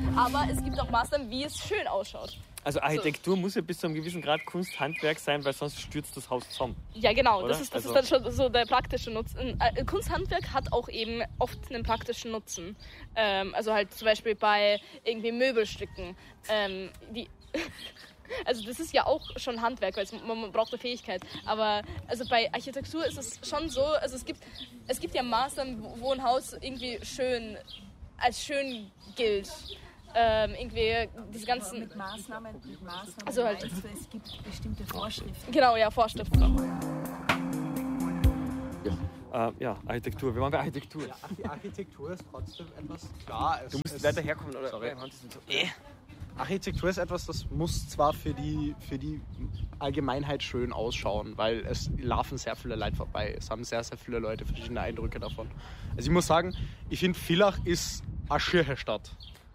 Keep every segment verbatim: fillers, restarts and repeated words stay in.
aber es gibt auch Maßnahmen, wie es schön ausschaut. Also Architektur so. Muss ja bis zu einem gewissen Grad Kunsthandwerk sein, weil sonst stürzt das Haus zusammen. Ja, genau. Oder? Das, ist, das also ist dann schon so der praktische Nutzen. Kunsthandwerk hat auch eben oft einen praktischen Nutzen. Ähm, also halt zum Beispiel bei irgendwie Möbelstücken. Ähm, die Also das ist ja auch schon Handwerk, weil man braucht eine Fähigkeit. Aber also bei Architektur ist es schon so, also es gibt, es gibt ja Maßnahmen, wo ein Haus irgendwie schön als schön gilt. Ähm, irgendwie diese ganzen... Mit Maßnahmen, mit Maßnahmen also halt, meinst du, es gibt bestimmte Vorschriften. Genau, ja, Vorschriften. Ja, äh, ja Architektur. Wir waren bei Architektur. Ja, die Architektur ist trotzdem etwas... Klar, es, du musst es, weiter herkommen, oder? Sorry. So, äh. Architektur ist etwas, das muss zwar für die, für die Allgemeinheit schön ausschauen, weil es laufen sehr viele Leute vorbei. Es haben sehr, sehr viele Leute verschiedene Eindrücke davon. Also ich muss sagen, ich finde, Villach ist eine schöne Stadt.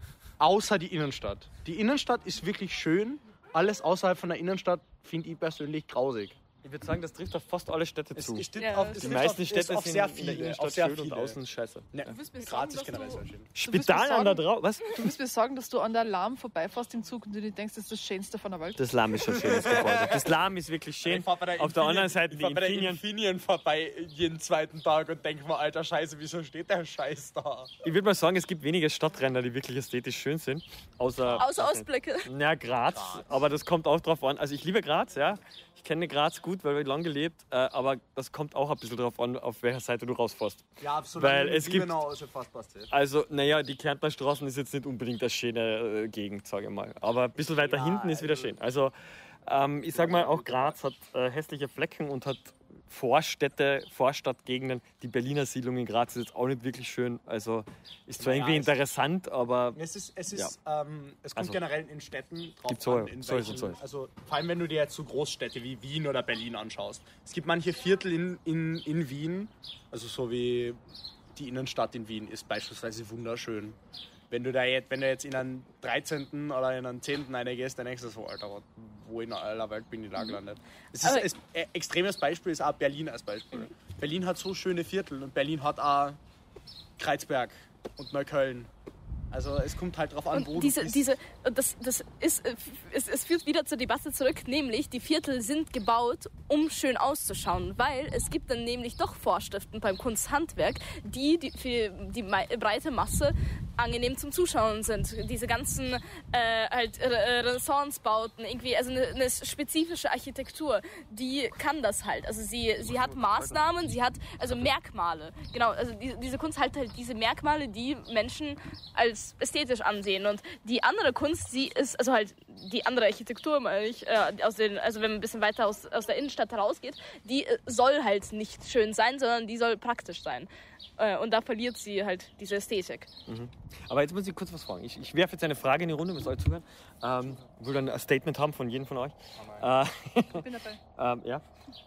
Außer die Innenstadt. Die Innenstadt ist wirklich schön. Alles außerhalb von der Innenstadt finde ich persönlich grausig. Ich würde sagen, das trifft auf fast alle Städte zu. Es, es ja. auf, die meisten auf, Städte auf sind sehr viele, viele, in der Innenstadt auf sehr schön viele. und außen scheiße. Ja, Du willst mir Graz sagen, ist generell du, sehr schön. Spital an der Drau... Was? Du willst mir sagen, dass du an der Lahm vorbeifährst im Zug und du dir denkst, das ist das Schönste von der Welt? Das Lahm ist schon schön. Das Lahm ist wirklich schön. Ich fahr bei der auf der anderen Seite ich die fahr bei der Infinien. Infinien vorbei jeden zweiten Tag und denke mir, alter Scheiße, wieso steht der Scheiß da? Ich würde mal sagen, es gibt wenige Stadtränder, die wirklich ästhetisch schön sind. Außer, Außer Ausblicke. Ja, Graz. Graz. Aber das kommt auch drauf an. Also ich liebe Graz, ja. Ich kenne Graz gut, weil wir lange gelebt. Äh, aber das kommt auch ein bisschen drauf an, auf welcher Seite du rausfährst. Ja, absolut. Weil es gibt, fast passt. also, naja, die Kärntner Straßen ist jetzt nicht unbedingt eine schöne äh, Gegend, sage ich mal. Aber ein bisschen weiter ja, hinten ist wieder schön. Also, ähm, ich sag mal, auch Graz hat äh, hässliche Flecken und hat Vorstädte, Vorstadtgegenden. Die Berliner Siedlung in Graz ist jetzt auch nicht wirklich schön. Also ist zwar naja, irgendwie interessant, aber... Es, ist, es, ist, ja. ähm, es kommt also, generell in Städten drauf so, an. In so welchen, ist so. Also, vor allem, wenn du dir jetzt so Großstädte wie Wien oder Berlin anschaust. Es gibt manche Viertel in, in, in Wien, also so wie die Innenstadt in Wien ist beispielsweise wunderschön. Wenn du, da jetzt, wenn du jetzt in einen dreizehnten oder in einen zehnten reingehst, dann denkst du so, Alter, wo in aller Welt bin ich da gelandet? Es ist, es, ein extremes Beispiel ist auch Berlin als Beispiel. Mhm. Berlin hat so schöne Viertel und Berlin hat auch Kreuzberg und Neukölln. Also es kommt halt drauf an, wo und diese, du bist. Diese, das, das ist, es, es führt wieder zur Debatte zurück, nämlich die Viertel sind gebaut, um schön auszuschauen, weil es gibt dann nämlich doch Vorschriften beim Kunsthandwerk, die, die für die breite Masse angenehm zum Zuschauen sind. Diese ganzen äh, halt Renaissance-Bauten, irgendwie, also eine, eine spezifische Architektur, die kann das halt. Also sie, sie hat Maßnahmen, sie hat also Merkmale. Genau, also die, diese Kunst hat halt diese Merkmale, die Menschen als ästhetisch ansehen. Und die andere Kunst, sie ist, also halt die andere Architektur, meine ich, äh, aus den, also wenn man ein bisschen weiter aus, aus der Innenstadt herausgeht, die äh, soll halt nicht schön sein, sondern die soll praktisch sein. Äh, und da verliert sie halt diese Ästhetik. Mhm. Aber jetzt muss ich kurz was fragen. Ich, ich werfe jetzt eine Frage in die Runde, müsst ihr euch zuhören. Ähm, ich will dann ein Statement haben von jedem von euch. Äh, ich bin dabei. ähm, ja.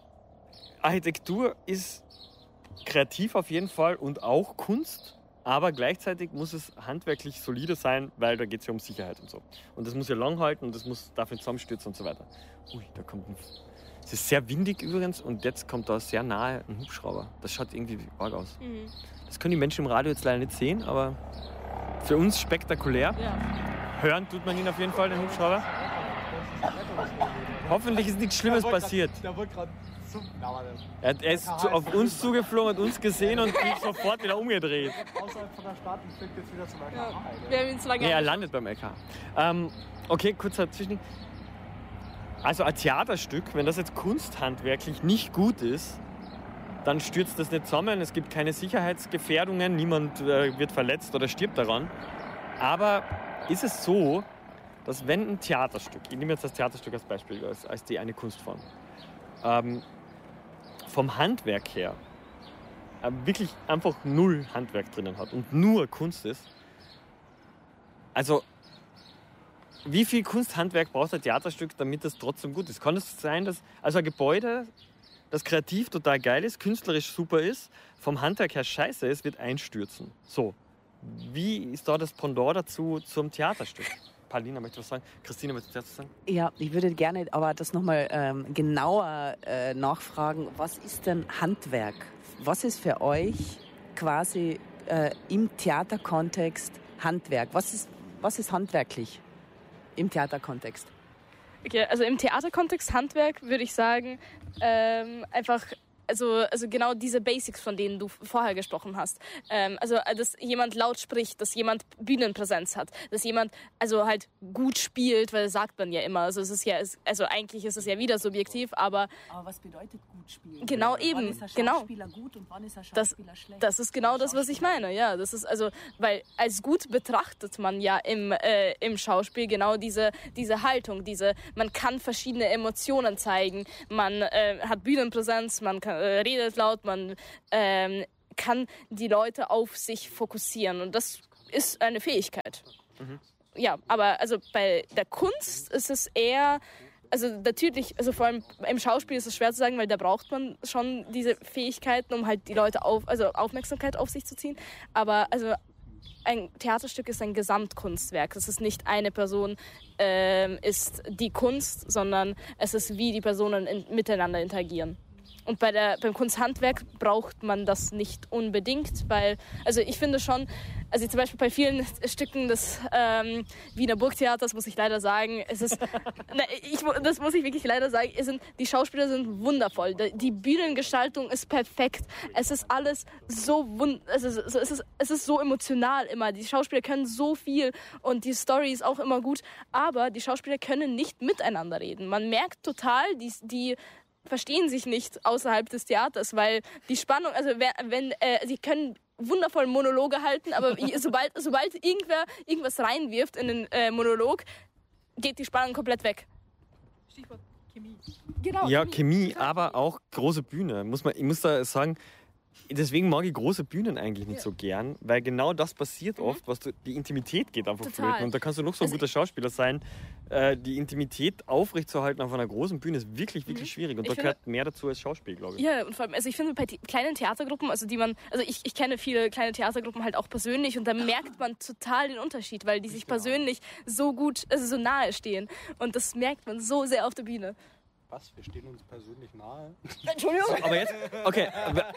Architektur ist kreativ auf jeden Fall und auch Kunst. Aber gleichzeitig muss es handwerklich solide sein, weil da geht es ja um Sicherheit und so. Und das muss ja lang halten und das muss, darf nicht zusammenstürzen und so weiter. Ui, da kommt ein... Es ist sehr windig übrigens und jetzt kommt da sehr nahe ein Hubschrauber. Das schaut irgendwie arg aus. Mhm. Das können die Menschen im Radio jetzt leider nicht sehen, aber für uns spektakulär. Ja. Hören tut man ihn auf jeden Fall, den Hubschrauber. Hoffentlich ist nichts Schlimmes der passiert. Grad, der wurde gerade zu... Er, er ist zu, auf uns zugeflogen, hat uns gesehen und ist sofort wieder umgedreht. Außerhalb von der Stadt und fliegt jetzt wieder zum L K H. Ja. Wir haben ihn zu lange nee, er landet beim L K H. Ähm, okay, kurzer Zwischen. Also ein Theaterstück, wenn das jetzt kunsthandwerklich nicht gut ist, dann stürzt das nicht zusammen. Es gibt keine Sicherheitsgefährdungen, niemand äh, wird verletzt oder stirbt daran. Aber ist es so, dass wenn ein Theaterstück, ich nehme jetzt das Theaterstück als Beispiel, als, als die eine Kunstform, ähm, vom Handwerk her äh, wirklich einfach null Handwerk drinnen hat und nur Kunst ist, also wie viel Kunsthandwerk braucht ein Theaterstück, damit das trotzdem gut ist? Kann es sein, dass also ein Gebäude, das kreativ total geil ist, künstlerisch super ist, vom Handwerk her scheiße ist, wird einstürzen? So, wie ist da das Pendant dazu zum Theaterstück? Paulina, möchtest du was sagen? Christine, möchtest du was sagen? Ja, ich würde gerne aber das nochmal ähm, genauer äh, nachfragen. Was ist denn Handwerk? Was ist für euch quasi äh, im Theaterkontext Handwerk? Was ist Was ist handwerklich im Theaterkontext? Okay, also im Theaterkontext Handwerk würde ich sagen, ähm, einfach... Also, also genau diese Basics, von denen du vorher gesprochen hast. Ähm, also, dass jemand laut spricht, dass jemand Bühnenpräsenz hat, dass jemand also halt gut spielt, weil das sagt man ja immer. Also, es ist ja, also eigentlich ist es ja wieder subjektiv, aber... Aber was bedeutet gut spielen? Genau, wann eben, ist ein genau. Schauspieler gut und wann ist ein Schauspieler das, schlecht? Das ist genau das, was ich meine, ja. Das ist also, weil als gut betrachtet man ja im, äh, im Schauspiel genau diese, diese Haltung, diese, man kann verschiedene Emotionen zeigen, man äh, hat Bühnenpräsenz, man kann redet laut, man ähm, kann die Leute auf sich fokussieren und das ist eine Fähigkeit. Mhm. Ja, aber also bei der Kunst ist es eher, also natürlich, also vor allem im Schauspiel ist es schwer zu sagen, weil da braucht man schon diese Fähigkeiten, um halt die Leute auf, also Aufmerksamkeit auf sich zu ziehen, aber also ein Theaterstück ist ein Gesamtkunstwerk. Es ist nicht eine Person ähm, ist die Kunst, sondern es ist, wie die Personen in, miteinander interagieren. Und bei der, beim Kunsthandwerk braucht man das nicht unbedingt, weil, also ich finde schon, also zum Beispiel bei vielen Stücken des ähm, Wiener Burgtheaters muss ich leider sagen, es ist, ne, ich, das muss ich wirklich leider sagen, es sind, die Schauspieler sind wundervoll, die Bühnengestaltung ist perfekt, es ist alles so wund, es ist, es ist, es ist so emotional immer, die Schauspieler können so viel und die Story ist auch immer gut, aber die Schauspieler können nicht miteinander reden. Man merkt total, die, die verstehen sich nicht außerhalb des Theaters, weil die Spannung, also wenn, wenn äh, sie können wundervoll Monologe halten, aber sobald, sobald irgendwer irgendwas reinwirft in den äh, Monolog, geht die Spannung komplett weg. Stichwort Chemie. Genau. Ja, Chemie, aber auch große Bühne. Muss man, ich muss da sagen, deswegen mag ich große Bühnen eigentlich nicht ja. so gern, weil genau das passiert mhm. oft, was du, die Intimität geht einfach Total. flöten. Und da kannst du noch so ein also guter Schauspieler sein. Äh, die Intimität aufrechtzuerhalten auf einer großen Bühne ist wirklich, wirklich mhm. schwierig. Und ich da finde, gehört mehr dazu als Schauspiel, glaube ich. Ja, und vor allem, also ich finde bei t- kleinen Theatergruppen, also die man, also ich, ich kenne viele kleine Theatergruppen halt auch persönlich und da merkt man total den Unterschied, weil die sich genau. persönlich so gut, also so nahe stehen. Und das merkt man so sehr auf der Bühne. Was? Wir stehen uns persönlich nahe? Entschuldigung. So, aber jetzt, okay,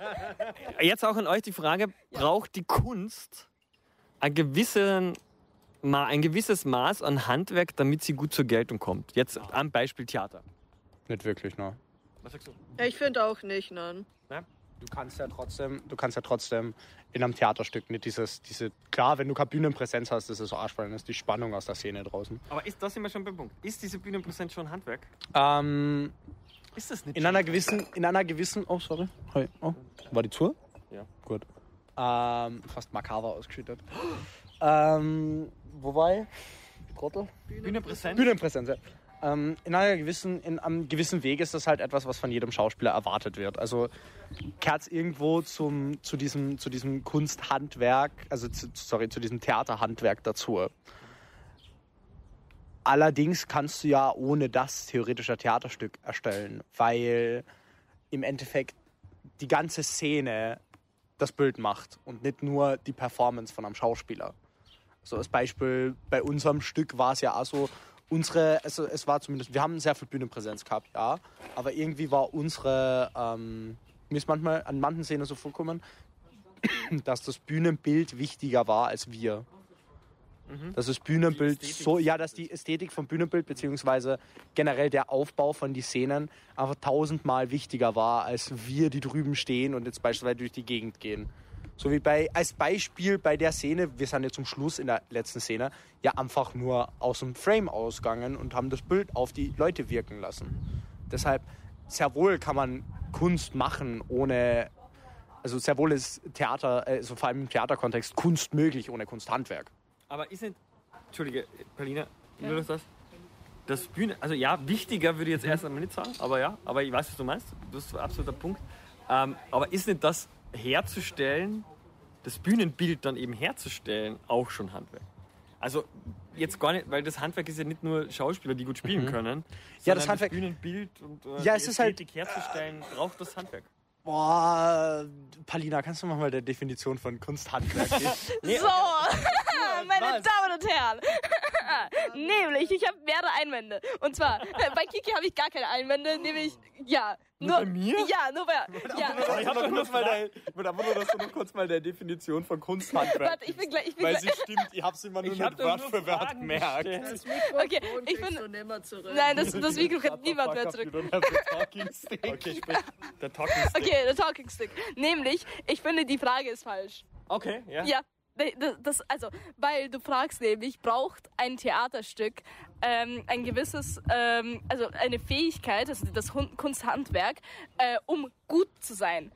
jetzt auch an euch die Frage, braucht die Kunst einen gewissen, ein gewisses Maß an Handwerk, damit sie gut zur Geltung kommt? Jetzt am Beispiel Theater. Nicht wirklich, ne? Was sagst du? Ja, ich finde auch nicht, nein. Ja? Du kannst ja trotzdem, du kannst ja trotzdem in einem Theaterstück nicht dieses, diese, klar, wenn du keine Bühnenpräsenz hast, das ist so arschvoll, das ist die Spannung aus der Szene draußen. Aber ist das immer schon beim Punkt? Ist diese Bühnenpräsenz schon Handwerk? Ähm, ist das nicht in einer gewissen, in einer gewissen, oh sorry, hey, oh, war die zu? Ja. Gut. Ähm, fast makaber ausgeschüttet. ähm, wo war ich? Trottel? Bühnenpräsenz? Bühnenpräsenz, ja. Ähm, in einer gewissen, in einem gewissen Weg ist das halt etwas, was von jedem Schauspieler erwartet wird. Also kehrt es irgendwo zum, zu, diesem, zu diesem Kunsthandwerk, also zu, sorry, zu diesem Theaterhandwerk dazu. Allerdings kannst du ja ohne das theoretisch ein Theaterstück erstellen, weil im Endeffekt die ganze Szene das Bild macht und nicht nur die Performance von einem Schauspieler. So als Beispiel bei unserem Stück war es ja auch so, unsere, also es war zumindest, wir haben sehr viel Bühnenpräsenz gehabt, ja, aber irgendwie war unsere, ähm, mir ist manchmal an manchen Szenen so vorgekommen, dass das Bühnenbild wichtiger war als wir. Mhm. Dass das Bühnenbild so, ja, dass die Ästhetik vom Bühnenbild beziehungsweise generell der Aufbau von die Szenen einfach tausendmal wichtiger war, als wir, die drüben stehen und jetzt beispielsweise durch die Gegend gehen. So wie bei, als Beispiel bei der Szene, wir sind ja zum Schluss in der letzten Szene, ja einfach nur aus dem Frame ausgegangen und haben das Bild auf die Leute wirken lassen. Deshalb, sehr wohl kann man Kunst machen ohne, also sehr wohl ist Theater, also vor allem im Theaterkontext, Kunst möglich ohne Kunsthandwerk. Aber ist nicht, Entschuldige, Paulina, ja. Nur das? Das Bühne, also ja, wichtiger würde ich jetzt erst einmal nicht sagen, aber ja, aber ich weiß, was du meinst, das ist ein absoluter Punkt. Ähm, aber ist nicht das herzustellen, das Bühnenbild dann eben herzustellen, auch schon Handwerk? Also jetzt gar nicht, weil das Handwerk ist ja nicht nur Schauspieler, die gut spielen mhm. können, ja, das, Handwerk, das Bühnenbild und äh, ja, die es Ästhetik ist halt, herzustellen, braucht das Handwerk. Boah, Paulina, kannst du mal mal der Definition von Kunsthandwerk geben? Nee, so, meine was? Damen und Herren. Nämlich, ich habe mehrere Einwände. Und zwar, äh, bei Kiki habe ich gar keine Einwände, nämlich, ja. Nur, bei mir? Ja, nur bei... Ja. Ich habe nur kurz mal deine, ich will aber nur, dass du noch kurz mal der Definition von Kunsthandwerk Warte, ich bin gleich... Ich bin Weil gleich sie stimmt, ich habe es immer nur Ich nicht hab doch Wort nur für Wort Fragen gemerkt. gestellt. Okay, ich bin... Nein, das, das Mikro kriegt niemand mehr zurück. Okay, sprich. Der Talking Stick. Okay, der Talking Stick. Nämlich, ich finde, die Frage ist falsch. Okay, ja. Ja, das, also, weil du fragst nämlich, braucht ein Theaterstück ähm, ein gewisses, ähm, also eine Fähigkeit, also das Hun- Kunsthandwerk, äh, um gut zu sein.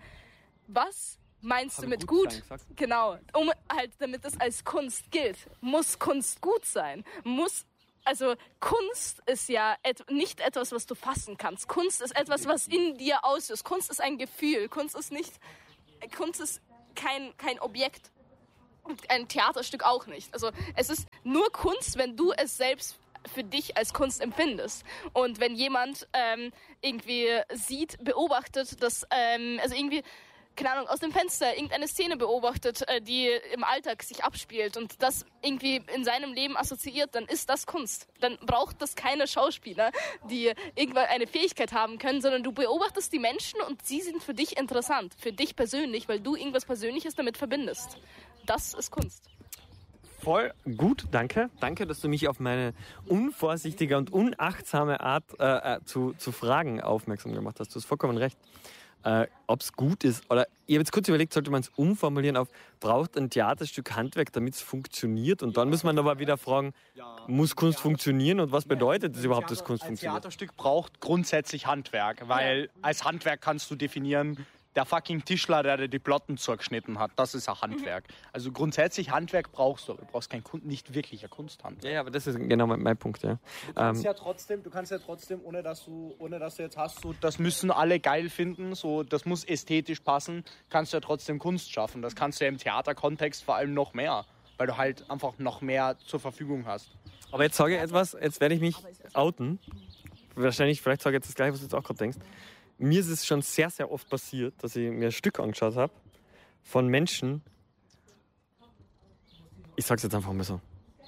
Was meinst Habe du mit gut gut? sein gesagt? Genau, um halt, damit es als Kunst gilt, muss Kunst gut sein. Muss Also Kunst ist ja et- nicht etwas, was du fassen kannst. Kunst ist etwas, was in dir auslöst. Kunst ist ein Gefühl. Kunst ist nicht, Kunst ist kein, kein Objekt. Und ein Theaterstück auch nicht. Also es ist nur Kunst, wenn du es selbst für dich als Kunst empfindest. Und wenn jemand ähm, irgendwie sieht, beobachtet, dass, ähm, also irgendwie, keine Ahnung, aus dem Fenster irgendeine Szene beobachtet, äh, die im Alltag sich abspielt und das irgendwie in seinem Leben assoziiert, dann ist das Kunst. Dann braucht das keine Schauspieler, die irgendwann eine Fähigkeit haben können, sondern du beobachtest die Menschen und sie sind für dich interessant, für dich persönlich, weil du irgendwas Persönliches damit verbindest. Das ist Kunst. Voll gut, danke. Danke, dass du mich auf meine unvorsichtige und unachtsame Art äh, äh, zu, zu Fragen aufmerksam gemacht hast. Du hast vollkommen recht. Äh, Ob es gut ist, oder ich habe jetzt kurz überlegt, sollte man es umformulieren auf, braucht ein Theaterstück Handwerk, damit es funktioniert? Und dann muss man aber wieder fragen, muss Kunst funktionieren und was bedeutet es überhaupt, dass Kunst Ein funktioniert? Theaterstück braucht grundsätzlich Handwerk, weil als Handwerk kannst du definieren, der fucking Tischler, der dir die Platten zugeschnitten hat, das ist ein Handwerk. Also grundsätzlich Handwerk brauchst du, aber du brauchst kein Kun- nicht wirklicher Kunsthandwerk. Ja, ja, aber das ist genau mein, mein Punkt, ja. Du kannst Ähm, ja trotzdem, du kannst ja trotzdem, ohne dass du, ohne dass du jetzt hast, so, das müssen alle geil finden, so, das muss ästhetisch passen, kannst du ja trotzdem Kunst schaffen. Das kannst du ja im Theaterkontext vor allem noch mehr, weil du halt einfach noch mehr zur Verfügung hast. aber jetzt sage ich etwas, jetzt werde ich mich outen. Wahrscheinlich, vielleicht sage ich jetzt das Gleiche, was du jetzt auch gerade denkst. Mir ist es schon sehr, sehr oft passiert, dass ich mir ein Stück angeschaut habe von Menschen, ich sag's jetzt einfach mal so,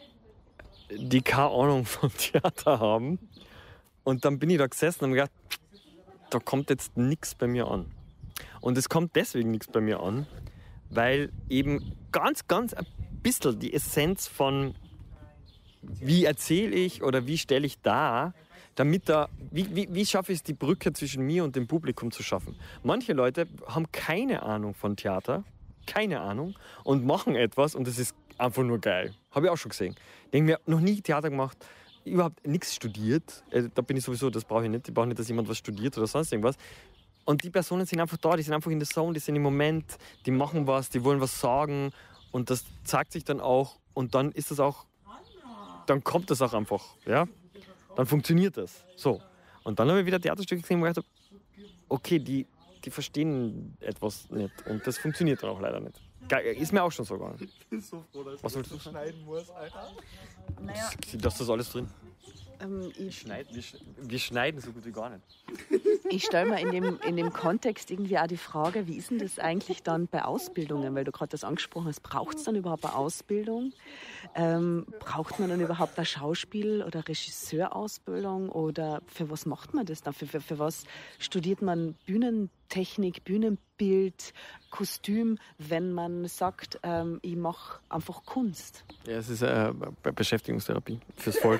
die keine Ahnung vom Theater haben. Und dann bin ich da gesessen und habe gedacht, da kommt jetzt nichts bei mir an. Und es kommt deswegen nichts bei mir an, weil eben ganz, ganz ein bisschen die Essenz von wie erzähle ich oder wie stelle ich dar, damit da, wie, wie, wie schaffe ich es, die Brücke zwischen mir und dem Publikum zu schaffen. Manche Leute haben keine Ahnung von Theater, keine Ahnung, und machen etwas und das ist einfach nur geil. Habe ich auch schon gesehen. Denke mir, noch nie Theater gemacht, überhaupt nichts studiert. Also, da bin ich sowieso, das brauche ich nicht. Ich brauche nicht, dass jemand was studiert oder sonst irgendwas. Und die Personen sind einfach da, die sind einfach in der Zone, die sind im Moment, die machen was, die wollen was sagen und das zeigt sich dann auch und dann ist das auch, dann kommt das auch einfach, ja. Dann funktioniert das. So. Und dann habe ich wieder Theaterstücke gesehen, wo ich dachte, okay, die, die verstehen etwas nicht. Und das funktioniert dann auch leider nicht. Ist mir auch schon so gegangen. Ich bin so froh, dass Was ich willst das du schneiden muss, Alter. Naja, Das ist alles drin. ähm, ich, Schneid, wir, sch- wir schneiden so gut wie gar nicht. ich stelle mir in dem, in dem Kontext irgendwie auch die Frage, wie ist denn das eigentlich dann bei Ausbildungen? Weil du gerade das angesprochen hast, braucht es dann überhaupt eine Ausbildung? Ähm, braucht man dann überhaupt eine Schauspiel- oder Regisseurausbildung? Oder für was macht man das dann? Für, für, für was studiert man Bühnentechnik, Bühnenbild, Kostüm, wenn man sagt, ähm, ich mache einfach Kunst? Ja, es ist äh, Be- Beschäftigungstherapie fürs Volk.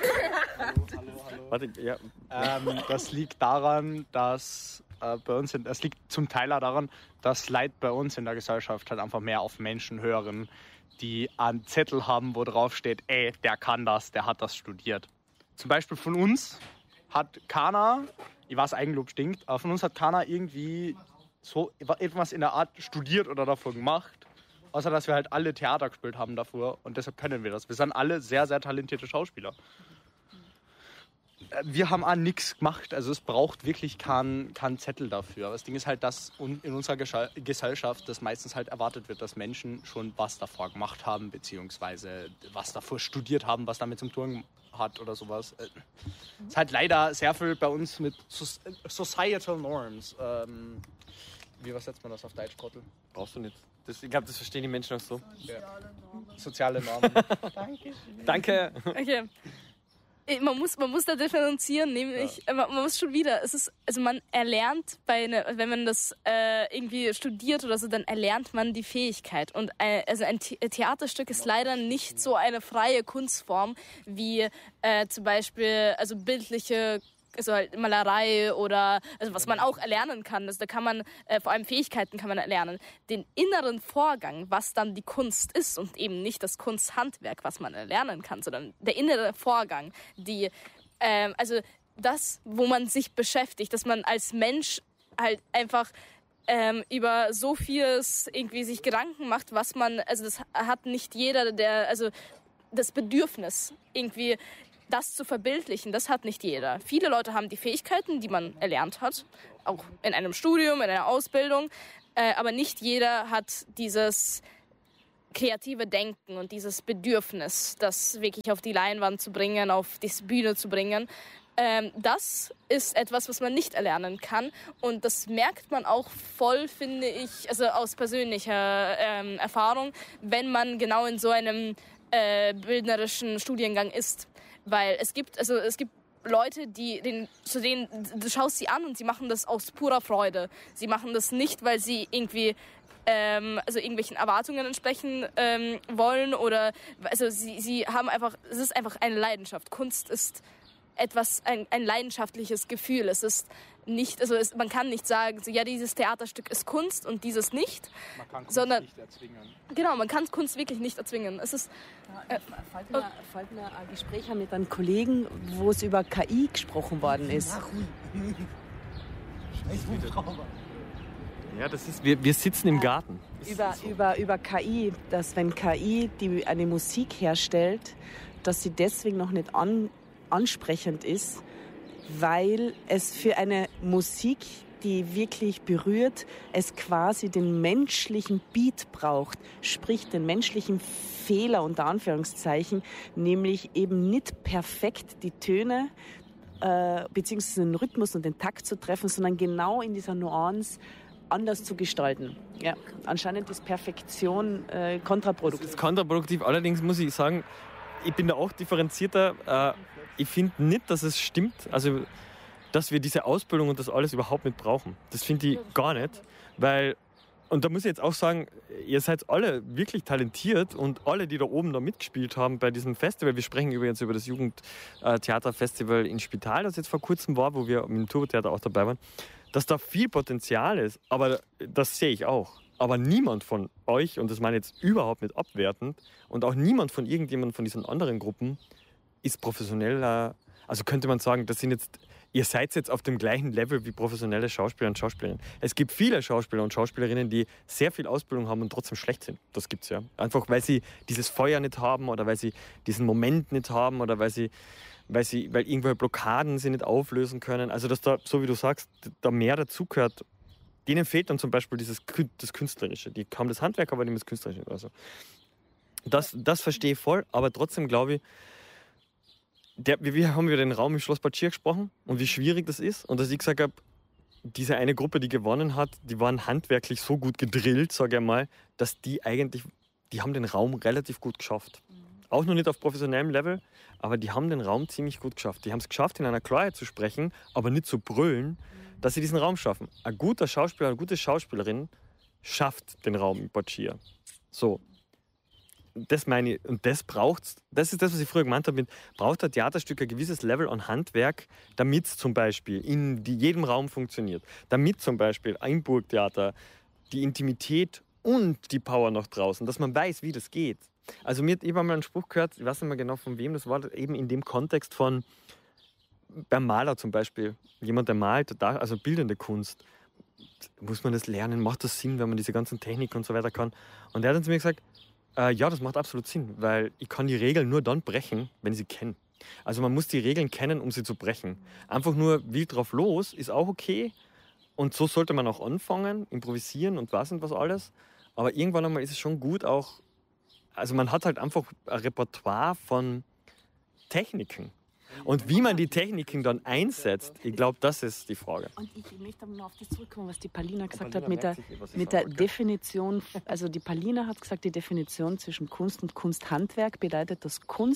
Warte, ja. Ähm, das liegt daran, dass äh, bei uns, in, das liegt zum Teil auch daran, dass Leute bei uns in der Gesellschaft halt einfach mehr auf Menschen hören, die einen Zettel haben, wo drauf steht, ey, der kann das, der hat das studiert. Zum Beispiel von uns hat keiner, ich weiß, Eigenlob stinkt, aber von uns hat keiner irgendwie so etwas in der Art studiert oder davor gemacht, außer dass wir halt alle Theater gespielt haben davor und deshalb können wir das. Wir sind alle sehr, sehr talentierte Schauspieler. Wir haben auch nichts gemacht, also es braucht wirklich keinen kein Zettel dafür. Aber das Ding ist halt, dass in unserer Gesellschaft das meistens halt erwartet wird, dass Menschen schon was davor gemacht haben, beziehungsweise was davor studiert haben, was damit zum tun hat oder sowas. Es ist halt leider sehr viel bei uns mit Societal Norms. Ähm, wie übersetzt man das auf Deutsch, Kottel? Brauchst du nicht. Das, ich glaube, das verstehen die Menschen auch so. Ja. Soziale Normen. Danke. Danke. Okay. man muss, man muss da differenzieren, nämlich, ja. man, man muss schon wieder, es ist, also man erlernt, bei eine, wenn man das äh, irgendwie studiert oder so, dann erlernt man die Fähigkeit. Und äh, also ein The- Theaterstück ist leider nicht so eine freie Kunstform wie äh, zum Beispiel, also bildliche also halt Malerei oder also was man auch erlernen kann. Also da kann man, äh, vor allem Fähigkeiten kann man erlernen. Den inneren Vorgang, was dann die Kunst ist und eben nicht das Kunsthandwerk, was man erlernen kann, sondern der innere Vorgang, die, ähm, also das, wo man sich beschäftigt, dass man als Mensch halt einfach ähm, über so vieles irgendwie sich Gedanken macht, was man, also das hat nicht jeder, der, also das Bedürfnis irgendwie das zu verbildlichen, das hat nicht jeder. Viele Leute haben die Fähigkeiten, die man erlernt hat, auch in einem Studium, in einer Ausbildung, äh, aber nicht jeder hat dieses kreative Denken und dieses Bedürfnis, das wirklich auf die Leinwand zu bringen, auf die Bühne zu bringen. Ähm, das ist etwas, was man nicht erlernen kann und das merkt man auch voll, finde ich, also aus persönlicher ähm, Erfahrung, wenn man genau in so einem äh, bildnerischen Studiengang ist. Weil es gibt, also es gibt Leute, die den, zu denen, du schaust sie an und sie machen das aus purer Freude. Sie machen das nicht, weil sie irgendwie ähm, also irgendwelchen Erwartungen entsprechen ähm, wollen oder also sie, sie haben einfach, es ist einfach eine Leidenschaft. Kunst ist etwas, ein, ein leidenschaftliches Gefühl. Es ist nicht, also es, man kann nicht sagen, so, ja, dieses Theaterstück ist Kunst und dieses nicht. Man kann Kunst sondern, nicht erzwingen. Genau, man kann Kunst wirklich nicht erzwingen. Es ist äh, fällt mir, fällt mir ein Gespräch mit einem Kollegen, wo es über K I gesprochen worden ist. Ja, das ist, wir, wir sitzen im Garten. Über, über, über K I, dass wenn K I die eine Musik herstellt, dass sie deswegen noch nicht an, ansprechend ist, weil es für eine Musik, die wirklich berührt, es quasi den menschlichen Beat braucht, sprich den menschlichen Fehler unter Anführungszeichen, nämlich eben nicht perfekt die Töne äh, beziehungsweise den Rhythmus und den Takt zu treffen, sondern genau in dieser Nuance anders zu gestalten. Ja, anscheinend ist Perfektion äh, kontraproduktiv. Das ist kontraproduktiv, allerdings muss ich sagen, ich bin da auch differenzierter. Äh, ich finde nicht, dass es stimmt, also dass wir diese Ausbildung und das alles überhaupt nicht brauchen. Das finde ich gar nicht, weil, und da muss ich jetzt auch sagen, ihr seid alle wirklich talentiert und alle, die da oben da mitgespielt haben bei diesem Festival, wir sprechen übrigens über das Jugendtheaterfestival in Spital, das jetzt vor kurzem war, wo wir mit dem Turbotheater auch dabei waren, dass da viel Potenzial ist, aber das sehe ich auch. Aber niemand von euch, und das meine ich jetzt überhaupt nicht abwertend, und auch niemand von irgendjemandem von diesen anderen Gruppen ist professioneller, also könnte man sagen, das sind jetzt, ihr seid jetzt auf dem gleichen Level wie professionelle Schauspieler und Schauspielerinnen. Es gibt viele Schauspieler und Schauspielerinnen, die sehr viel Ausbildung haben und trotzdem schlecht sind. Das gibt's ja. Einfach weil sie dieses Feuer nicht haben oder weil sie diesen Moment nicht haben oder weil sie, weil sie, weil irgendwelche Blockaden sie nicht auflösen können. Also dass da, so wie du sagst, da mehr dazugehört. Denen fehlt dann zum Beispiel dieses, das Künstlerische. Die haben das Handwerk, aber nicht das Künstlerische. Also das, das verstehe ich voll, aber trotzdem glaube ich, Der, wir haben über den Raum im Schloss Bad Schier gesprochen und wie schwierig das ist. Und dass ich gesagt habe, diese eine Gruppe, die gewonnen hat, die waren handwerklich so gut gedrillt, sage ich mal, dass die eigentlich, die haben den Raum relativ gut geschafft. Mhm. Auch noch nicht auf professionellem Level, aber die haben den Raum ziemlich gut geschafft. Die haben es geschafft, in einer Klarheit zu sprechen, aber nicht zu brüllen, mhm. dass sie diesen Raum schaffen. Ein guter Schauspieler, eine gute Schauspielerin schafft den Raum in Bad Schier. So. Das meine ich, und das braucht's, das ist das, was ich früher gemeint habe, braucht ein Theaterstück ein gewisses Level an Handwerk, damit es zum Beispiel in die, jedem Raum funktioniert. Damit zum Beispiel ein Burgtheater die Intimität und die Power noch draußen, dass man weiß, wie das geht. Also mir, ich habe mal einen Spruch gehört, ich weiß nicht mehr genau von wem das war, eben in dem Kontext von, beim Maler zum Beispiel, jemand, der malt, also bildende Kunst, muss man das lernen, macht das Sinn, wenn man diese ganzen Techniken und so weiter kann. Und er hat dann zu mir gesagt, Äh, ja, das macht absolut Sinn, weil ich kann die Regeln nur dann brechen, wenn ich sie kenne. Also man muss die Regeln kennen, um sie zu brechen. Einfach nur wild drauf los ist auch okay und so sollte man auch anfangen, improvisieren und was und was alles. Aber irgendwann einmal ist es schon gut auch, also man hat halt einfach ein Repertoire von Techniken. Und wie man die Techniken dann einsetzt, ich glaube, das ist die Frage. Und ich möchte aber noch auf das zurückkommen, was die Paulina gesagt hat mit der, mit der Definition. Also die Paulina hat gesagt, die Definition zwischen Kunst und Kunsthandwerk bedeutet, dass Kunst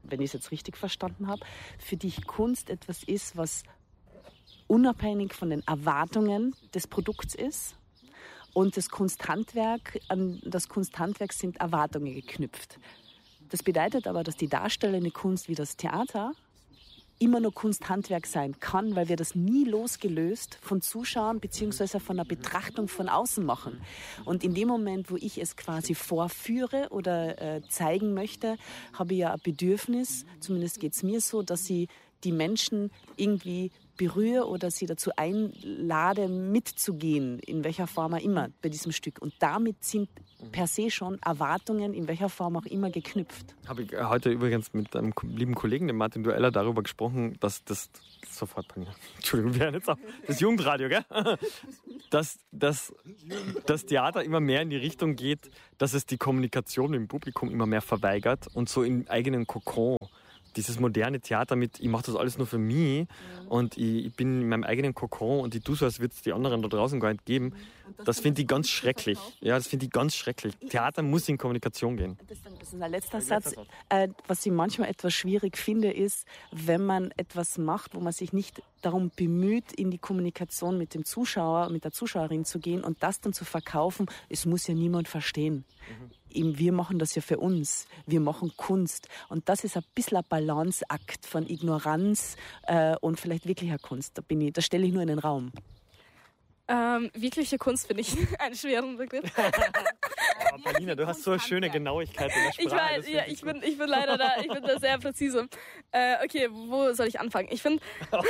wenn ich es jetzt richtig verstanden habe, für dich Kunst etwas ist, was unabhängig von den Erwartungen des Produkts ist. Und das Kunsthandwerk, an das Kunsthandwerk sind Erwartungen geknüpft. Das bedeutet aber, dass die darstellende Kunst wie das Theater immer nur Kunsthandwerk sein kann, weil wir das nie losgelöst von Zuschauern bzw. von der Betrachtung von außen machen. Und in dem Moment, wo ich es quasi vorführe oder äh, zeigen möchte, habe ich ja ein Bedürfnis, zumindest geht es mir so, dass ich die Menschen irgendwie berühre oder sie dazu einlade, mitzugehen, in welcher Form auch immer, bei diesem Stück. Und damit sind per se schon Erwartungen, in welcher Form auch immer, geknüpft. Habe ich heute übrigens mit einem lieben Kollegen, dem Martin Dueller, darüber gesprochen, dass das, sofort, Entschuldigung, wir hören jetzt auf, das Jugendradio, gell? Dass, dass das Theater immer mehr in die Richtung geht, dass es die Kommunikation im Publikum immer mehr verweigert und so im eigenen Kokon. Dieses moderne Theater mit, ich mache das alles nur für mich mhm. und ich, ich bin in meinem eigenen Kokon und ich tue so, als würde es die anderen da draußen gar nicht geben. Das, das finde ich ganz schrecklich. Ja, das finde ich ganz schrecklich. Theater muss in Kommunikation gehen. Das ist, das ist ein letzter Satz. Äh, was ich manchmal etwas schwierig finde, ist, wenn man etwas macht, wo man sich nicht darum bemüht, in die Kommunikation mit dem Zuschauer, mit der Zuschauerin zu gehen und das dann zu verkaufen, es muss ja niemand verstehen. Mhm. Wir machen das ja für uns. Wir machen Kunst. Und das ist ein bisschen ein Balanceakt von Ignoranz äh, und vielleicht wirklicher Kunst. Da, bin ich, da stelle ich nur in den Raum. Ähm, wirkliche Kunst finde ich einen schweren Begriff. Aber Paulina, du hast so eine schöne Genauigkeit in der Sprache. Ich weiß, ja, ich bin, ich bin leider da, ich bin da sehr präzise. Äh, okay, wo soll ich anfangen? Ich finde...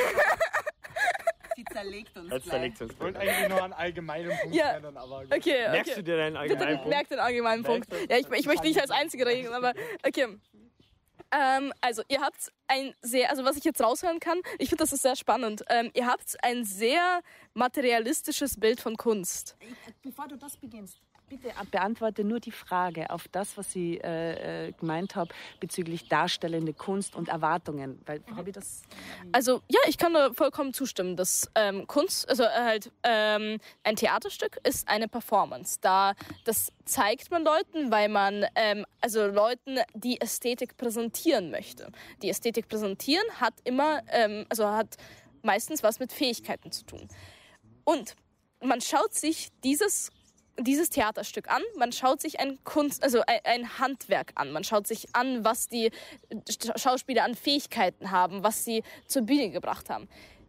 Sie zerlegt uns Jetzt zerlegt uns. Ich wollte eigentlich nur einen allgemeinen Punkt ja. nennen, aber... Okay, okay. Merkst du dir deinen allgemeinen Bitte Punkt? merk den allgemeinen Punkt. Ja, ich, ich möchte nicht als Einzige reden, aber okay. Ähm, also, ihr habt ein sehr, also was ich jetzt raushören kann, ich finde, das ist sehr spannend. Ähm, ihr habt ein sehr materialistisches Bild von Kunst. Bevor du das beginnst, bitte beantworte nur die Frage auf das, was ich äh, gemeint habe bezüglich darstellende Kunst und Erwartungen. Weil, habe ich das? Also ja, ich kann da vollkommen zustimmen, dass ähm, Kunst, also halt ähm, ein Theaterstück ist eine Performance. Da das zeigt man Leuten, weil man ähm, also Leuten die Ästhetik präsentieren möchte. Die Ästhetik präsentieren hat immer, ähm, also hat meistens was mit Fähigkeiten zu tun. Und man schaut sich dieses dieses Theaterstück an, man schaut sich ein Kunst, also ein, ein Handwerk an, man schaut sich an, was die Schauspieler an Fähigkeiten haben, was sie zur Bühne gebracht haben.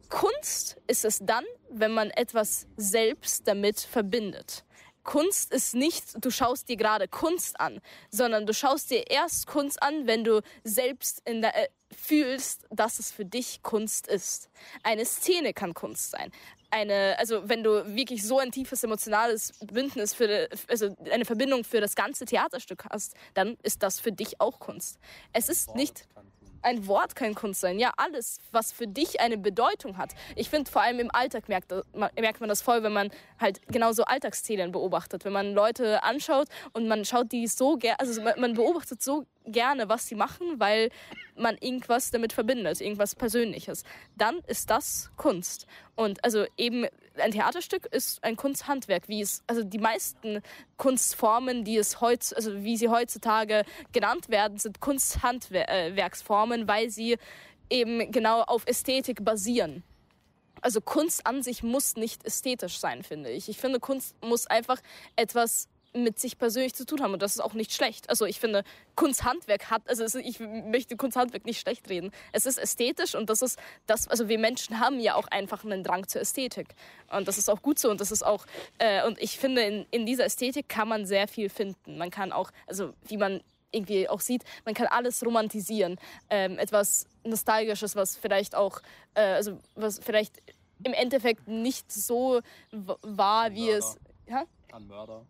Kunst ist es dann, wenn man etwas selbst damit verbindet. Kunst ist nicht, du schaust dir gerade Kunst an, sondern du schaust dir erst Kunst an, wenn du selbst in der, äh, fühlst, dass es für dich Kunst ist. Eine Szene kann Kunst sein. Eine, also wenn du wirklich so ein tiefes emotionales Bündnis, für, also eine Verbindung für das ganze Theaterstück hast, dann ist das für dich auch Kunst. Es ist nicht... Ein Wort kann Kunst sein. Ja, alles, was für dich eine Bedeutung hat. Ich finde, vor allem im Alltag merkt, merkt man das voll, wenn man halt genauso Alltagsszenen beobachtet. Wenn man Leute anschaut und man schaut die so gerne, also man beobachtet so gerne, was sie machen, weil man irgendwas damit verbindet, irgendwas Persönliches. Dann ist das Kunst. Und also eben ein Theaterstück ist ein Kunsthandwerk, wie es, also die meisten Kunstformen, die es heutz, also wie sie heutzutage genannt werden, sind Kunsthandwerksformen, weil sie eben genau auf Ästhetik basieren. Also Kunst an sich muss nicht ästhetisch sein, finde ich. Ich finde, Kunst muss einfach etwas mit sich persönlich zu tun haben und das ist auch nicht schlecht. Also ich finde, Kunsthandwerk hat, also ich möchte Kunsthandwerk nicht schlecht reden. Es ist ästhetisch und das ist das, also wir Menschen haben ja auch einfach einen Drang zur Ästhetik und das ist auch gut so und das ist auch, äh, und ich finde, in, in dieser Ästhetik kann man sehr viel finden. Man kann auch, also wie man irgendwie auch sieht, man kann alles romantisieren. Ähm, etwas Nostalgisches, was vielleicht auch, äh, also was vielleicht im Endeffekt nicht so w- war, wie es... Ja? An Mörder.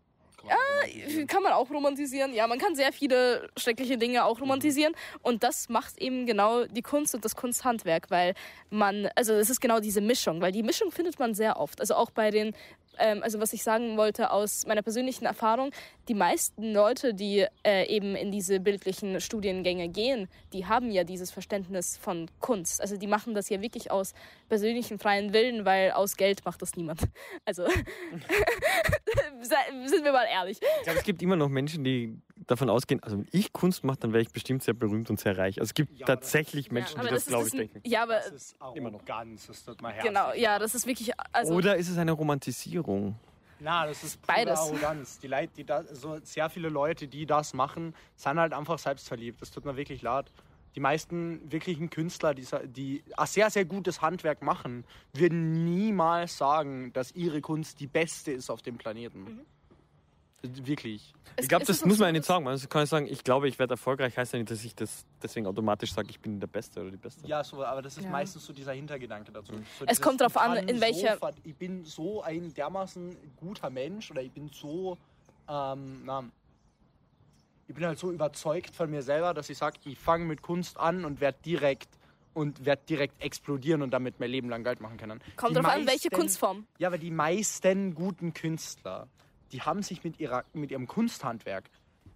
Ja, kann man auch romantisieren. Ja, man kann sehr viele schreckliche Dinge auch romantisieren. Und das macht eben genau die Kunst und das Kunsthandwerk, weil man, also es ist genau diese Mischung, weil die Mischung findet man sehr oft. Also auch bei den ähm, also was ich sagen wollte aus meiner persönlichen Erfahrung, die meisten Leute, die äh, eben in diese bildlichen Studiengänge gehen, die haben ja dieses Verständnis von Kunst. Also die machen das ja wirklich aus persönlichem freien Willen, weil aus Geld macht das niemand. Also sind wir mal ehrlich. Ich glaube, es gibt immer noch Menschen, die davon ausgehen, also wenn ich Kunst mache, dann wäre ich bestimmt sehr berühmt und sehr reich. Also es gibt Ja, tatsächlich Menschen, aber die das, ist- glaube ich, ist ein- denken. Ja, aber Das ist Immer noch. Arroganz, das tut mir herzlich. genau, ja, das ist wirklich, also Oder ist es eine Romantisierung? Na, das ist pure Beides. Arroganz. Die Leute, die da, so sehr viele Leute, die das machen, sind halt einfach selbstverliebt. Das tut mir wirklich leid. Die meisten wirklichen Künstler, die, sa- die ein sehr, sehr gutes Handwerk machen, würden niemals sagen, dass ihre Kunst die beste ist auf dem Planeten. Wirklich. es- Ich glaube, es das ist auch muss so, man ja nicht dass- sagen. Man kann ja sagen, ich glaube, ich werde erfolgreich, heißt ja nicht, dass ich das deswegen automatisch sage, ich bin der Beste oder die Beste. Ja, so, aber das ist Ja. meistens so dieser Hintergedanke dazu. So Es dieses, kommt drauf ich an, kann in welcher- So, ver- ich bin so ein dermaßen guter Mensch oder ich bin so, ähm, na, ich bin halt so überzeugt von mir selber, dass ich sage, ich fange mit Kunst an und werde direkt und werde direkt explodieren und damit mein Leben lang Geld machen können. Kommt Die drauf an, welche meisten- Kunstform. Ja, aber die meisten guten Künstler, die haben sich mit, ihrer, mit ihrem Kunsthandwerk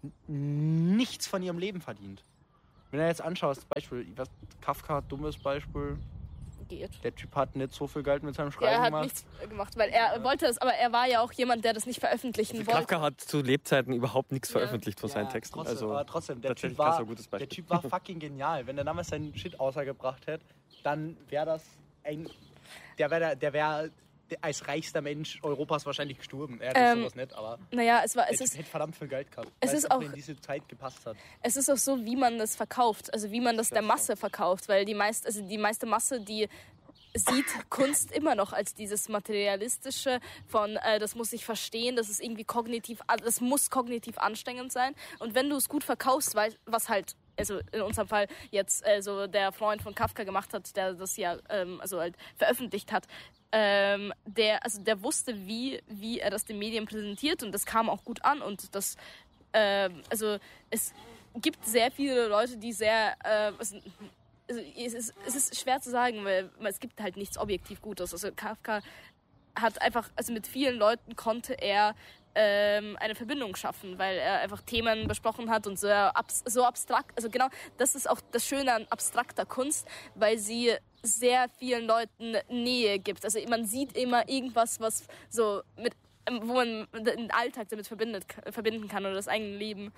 n- nichts von ihrem Leben verdient. Wenn du jetzt anschaust, Beispiel, ich weiß, Kafka, dummes Beispiel, Geht. der Typ hat nicht so viel Geld mit seinem Ja, Schreiben er hat gemacht. nichts gemacht, weil er wollte es, aber er war ja auch jemand, der das nicht veröffentlichen wollte. Kafka hat zu Lebzeiten überhaupt nichts Ja. veröffentlicht von seinen Ja, Texten. Trotzdem, Also aber trotzdem, der tatsächlich typ, war, ganz ein gutes der Beispiel. Typ war fucking genial. Wenn er damals seinen Shit außergebracht hätte, dann wäre das ein. Der wäre der wär als reichster Mensch Europas wahrscheinlich gestorben. Er hätte Ähm, sowas nicht, aber Naja, es war, der es Typ ist, hätte verdammt viel Geld gehabt. es weil ist einfach auch- in diese Zeit gepasst hat. es ist auch so, wie man das verkauft, also wie man das der Masse verkauft, weil die meist, also die meiste Masse, die sieht Kunst immer noch als dieses materialistische von, äh, das muss ich verstehen, das ist irgendwie kognitiv, das muss kognitiv anstrengend sein. Und wenn du es gut verkaufst, weil, was halt, also in unserem Fall jetzt äh, so der Freund von Kafka gemacht hat, der das ja ähm, also halt veröffentlicht hat, ähm, der, also der wusste, wie, wie er das den Medien präsentiert und das kam auch gut an und das, ähm, also es gibt sehr viele Leute, die sehr, äh, also, also es, ist, es ist schwer zu sagen, weil, weil es gibt halt nichts objektiv Gutes. Also Kafka hat einfach, also mit vielen Leuten konnte er ähm, eine Verbindung schaffen, weil er einfach Themen besprochen hat und so, abs so abstrakt, also genau, das ist auch das Schöne an abstrakter Kunst, weil sie sehr vielen Leuten Nähe gibt. Also man sieht immer irgendwas, was so mit, wo man den Alltag damit verbindet, verbinden kann oder das eigene Leben.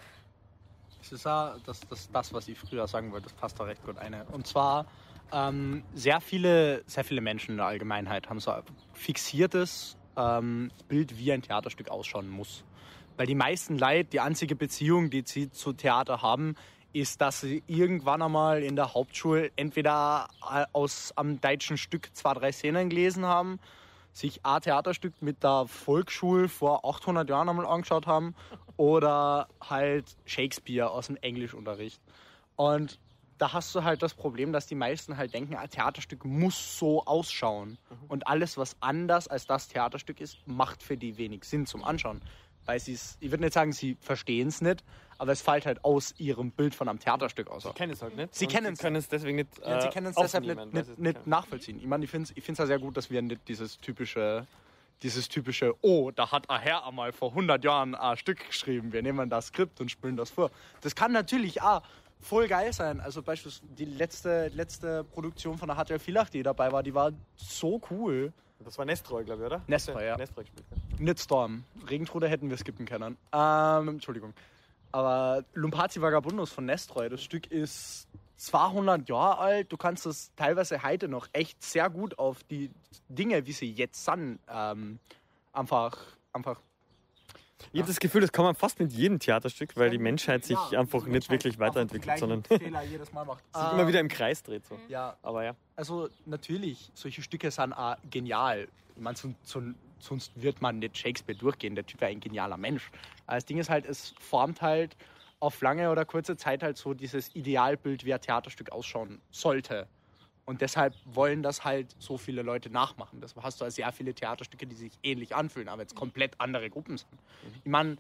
Das ist ja das, das, das, was ich früher sagen wollte, das passt da recht gut ein. Und zwar, ähm, sehr, viele, sehr viele Menschen in der Allgemeinheit haben so ein fixiertes ähm, Bild, wie ein Theaterstück ausschauen muss. Weil die meisten Leute, die einzige Beziehung, die sie zu Theater haben, ist, dass sie irgendwann einmal in der Hauptschule entweder aus am deutschen Stück zwei, drei Szenen gelesen haben, sich ein Theaterstück mit der Volksschule vor achthundert Jahren einmal angeschaut haben oder halt Shakespeare aus dem Englischunterricht. Und da hast du halt das Problem, dass die meisten halt denken, ein Theaterstück muss so ausschauen. Und alles, was anders als das Theaterstück ist, macht für die wenig Sinn zum Anschauen. Weil sie es, ich würde nicht sagen, sie verstehen es nicht, aber es fällt halt aus ihrem Bild von einem Theaterstück aus. Sie kennen es halt nicht. Sie und kennen es sie können es deswegen nicht. Ja, äh, sie können es deshalb nicht, aufnehmen, weil sie nicht, es nicht kennen. nachvollziehen. Ich meine, ich finde es ich find's ja sehr gut, dass wir nicht dieses typische, dieses typische, oh, da hat ein Herr einmal vor hundert Jahren ein Stück geschrieben, wir nehmen das Skript und spielen das vor. Das kann natürlich auch voll geil sein. Also beispielsweise die letzte, letzte Produktion von der H T L Villach, die dabei war, die war so cool. Das war Nestroy, glaube ich, oder? Nestroy, ja. Nestroy gespielt. Nicht Storm. Regentruder hätten wir skippen können. Ähm, Entschuldigung. Aber Lumpazzi Vagabundus von Nestroy, das Stück ist zweihundert Jahre alt. Du kannst es teilweise heute noch echt sehr gut auf die Dinge, wie sie jetzt sind, ähm, einfach, einfach. Ich habe das Gefühl, das kann man fast mit jedem Theaterstück, weil die Menschheit sich Ja, einfach die nicht Menschheit wirklich einfach weiterentwickelt, die sondern gleichen sich Fehler jedes Mal macht. immer wieder im Kreis dreht. So. Ja, Aber ja. also natürlich, solche Stücke sind auch genial. Ich meine, so, so, sonst wird man nicht Shakespeare durchgehen. Der Typ wäre ein genialer Mensch. Aber das Ding ist halt, es formt halt auf lange oder kurze Zeit halt so dieses Idealbild, wie ein Theaterstück ausschauen sollte. Und deshalb wollen das halt so viele Leute nachmachen. Das hast du also sehr viele Theaterstücke, die sich ähnlich anfühlen, aber jetzt komplett andere Gruppen sind. Ich meine,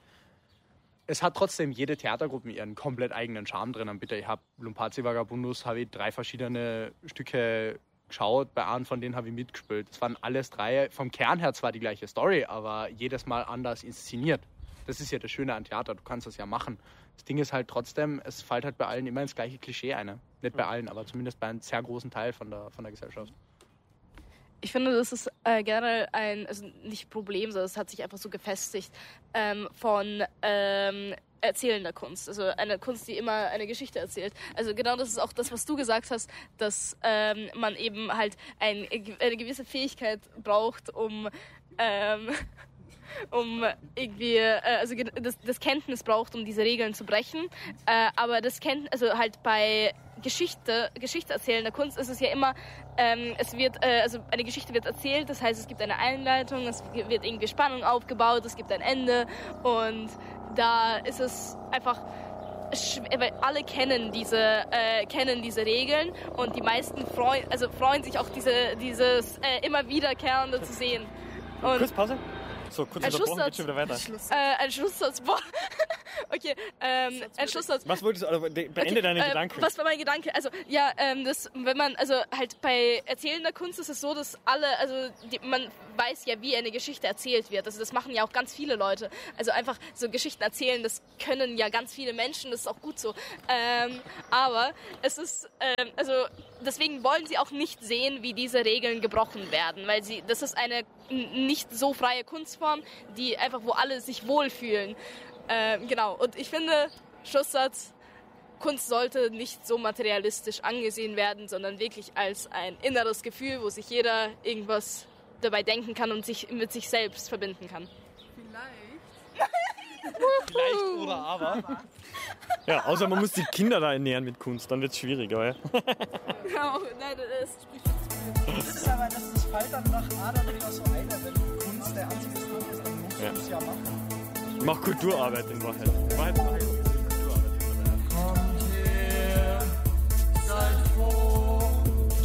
es hat trotzdem jede Theatergruppe ihren komplett eigenen Charme drin. Bitte, ich habe Lumpazzi Vagabundus, habe ich drei verschiedene Stücke geschaut, bei einem von denen habe ich mitgespielt. Das waren alles drei, vom Kern her zwar die gleiche Story, aber jedes Mal anders inszeniert. Das ist ja das Schöne an Theater, du kannst das ja machen. Das Ding ist halt trotzdem, es fällt halt bei allen immer ins gleiche Klischee ein. Nicht bei allen, aber zumindest bei einem sehr großen Teil von der, von der Gesellschaft. Ich finde, das ist äh, generell ein, also nicht Problem, sondern es hat sich einfach so gefestigt, ähm, von ähm, erzählender Kunst. Also eine Kunst, die immer eine Geschichte erzählt. Also genau das ist auch das, was du gesagt hast, dass ähm, man eben halt ein, eine gewisse Fähigkeit braucht, um ähm, um irgendwie, äh, also das, das Kenntnis braucht, um diese Regeln zu brechen. Äh, aber das Kenntnis, also halt bei Geschichte, Geschichte erzählender Kunst ist es ja immer, ähm, es wird, äh, also eine Geschichte wird erzählt, das heißt, es gibt eine Einleitung, es wird irgendwie Spannung aufgebaut, es gibt ein Ende und da ist es einfach, weil alle kennen diese, äh, kennen diese Regeln und die meisten freuen, also freuen sich auch diese, dieses äh, immer wiederkehrende zu sehen. Und Kurz Pause. So, kurz ein unterbrochen, geht Schlusssatz. schon wieder weiter. Äh, ein Schlusssatz. Boah. Okay, ähm, ein Schlusssatz. Was wolltest du, also, de- beende Okay, deine äh, Gedanken. Was war mein Gedanke? Also, ja, ähm, das, wenn man, also halt bei erzählender Kunst ist es so, dass alle, also die, man weiß ja, wie eine Geschichte erzählt wird. Also das machen ja auch ganz viele Leute. Also einfach so Geschichten erzählen, das können ja ganz viele Menschen, das ist auch gut so. Ähm, aber es ist, ähm, also deswegen wollen sie auch nicht sehen, wie diese Regeln gebrochen werden, weil sie, das ist eine n- nicht so freie Kunstform, die einfach, wo alle sich wohlfühlen. Ähm, genau, und ich finde, Schlusssatz, Kunst sollte nicht so materialistisch angesehen werden, sondern wirklich als ein inneres Gefühl, wo sich jeder irgendwas dabei denken kann und sich mit sich selbst verbinden kann. Vielleicht oder aber. Ja, außer man muss die Kinder da ernähren mit Kunst, dann wird es schwieriger. Ja? Genau, nein, das spricht Das ist aber, das, das fällt dann nach Adam wieder so ein, wenn Kunst der einzige Grund ist, dann musst du Ja. es ja machen. Ich mach Kulturarbeit in Wahrheit. In Wahrheit mache ich Kulturarbeit. Kommt her, seid froh,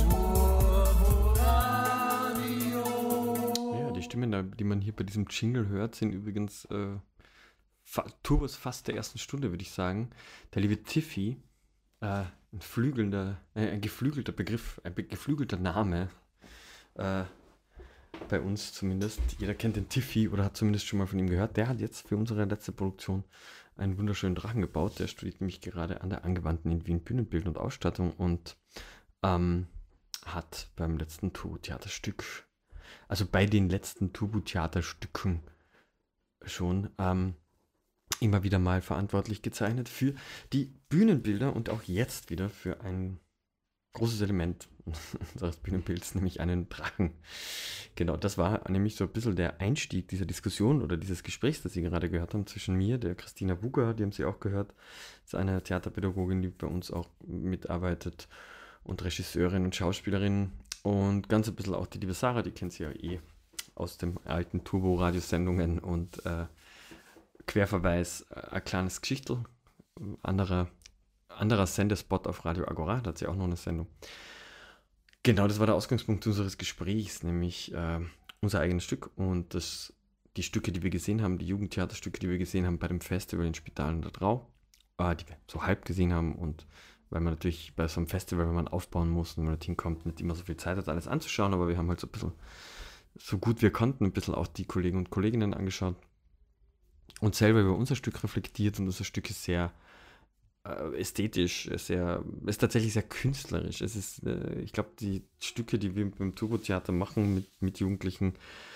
Turboradio. Ja, die Stimmen, die man hier bei diesem Jingle hört, sind übrigens äh, fa- Turbos fast der ersten Stunde, würde ich sagen. Der liebe Tiffy, äh, ein flügelnder, äh, ein geflügelter Begriff, ein be- geflügelter Name, äh, bei uns zumindest. Jeder kennt den Tiffy oder hat zumindest schon mal von ihm gehört. Der hat jetzt für unsere letzte Produktion einen wunderschönen Drachen gebaut. Der studiert nämlich gerade an der Angewandten in Wien Bühnenbild und Ausstattung und ähm, hat beim letzten Turbo-Theaterstück, also bei den letzten Turbo-Theaterstücken schon ähm, immer wieder mal verantwortlich gezeichnet für die Bühnenbilder und auch jetzt wieder für ein großes Element unseres Bühnenbilds, nämlich einen Drachen. Genau, das war nämlich so ein bisschen der Einstieg dieser Diskussion oder dieses Gesprächs, das Sie gerade gehört haben, zwischen mir, der Christina Buger, die haben Sie auch gehört, das ist eine Theaterpädagogin, die bei uns auch mitarbeitet und Regisseurin und Schauspielerin und ganz ein bisschen auch die liebe Sarah, die kennt Sie ja eh aus den alten Turbo-Radiosendungen und äh, Querverweis, äh, ein kleines Geschichtel, anderer anderer Sendespot auf Radio Agora, da hat sie auch noch eine Sendung. Genau, das war der Ausgangspunkt unseres Gesprächs, nämlich äh, unser eigenes Stück und das, die Stücke, die wir gesehen haben, die Jugendtheaterstücke, die wir gesehen haben bei dem Festival in Spital an der Drau, äh, die wir so halb gesehen haben und weil man natürlich bei so einem Festival, wenn man aufbauen muss und wenn man dorthin kommt, nicht immer so viel Zeit hat, alles anzuschauen, aber wir haben halt so ein bisschen, so gut wir konnten, ein bisschen auch die Kollegen und Kolleginnen angeschaut und selber über unser Stück reflektiert und unser Stück ist sehr ästhetisch, sehr, ist tatsächlich sehr künstlerisch. Es ist, äh, ich glaube, die Stücke, die wir beim Turbo-Theater machen mit, mit Jugendlichen,